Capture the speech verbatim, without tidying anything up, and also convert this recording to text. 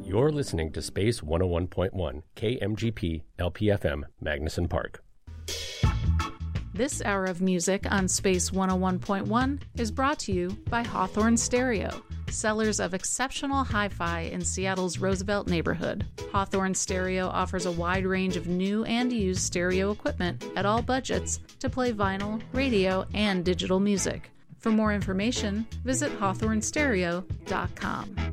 You're listening to Space one oh one point one, K M G P L P F M, Magnuson Park. This hour of music on Space one oh one point one is brought to you by Hawthorne Stereo, sellers of exceptional hi-fi in Seattle's Roosevelt neighborhood. Hawthorne Stereo offers a wide range of new and used stereo equipment at all budgets to play vinyl, radio, and digital music. For more information, visit hawthorne stereo dot com.